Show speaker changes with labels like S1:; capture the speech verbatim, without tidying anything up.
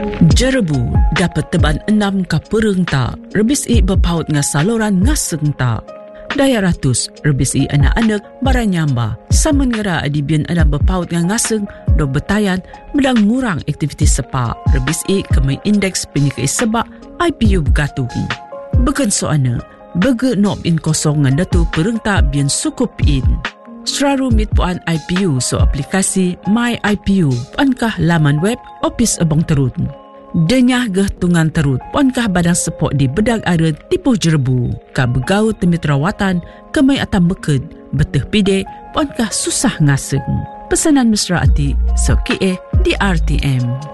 S1: Jerebu dapat teban enam ka pereng ta, rebis i berpaut nga saluran ngaseng ta. Daya ratus, rebis i anak-anak baranyamba. Saman ngera adibian anak berpaut nga ngaseng, do betayan, medang ngurang aktivitas sepa. Rebis i kemai indeks penyikai sebak I P U bergatung. Begen soana, bege nob in kosong ngan datu pereng ta bian sukup in. Seraru mit puan I P U so aplikasi My I P U, puankah laman web Opis Abang Terut. Denyah geh tungan terut, puankah badan sepok di bedag aret tipuh Jerebu. Ka begau temit rawatan, kemai atam beked, beteh pide, puankah susah ngaseng. Pesanan mesra ati, so kie di R T M.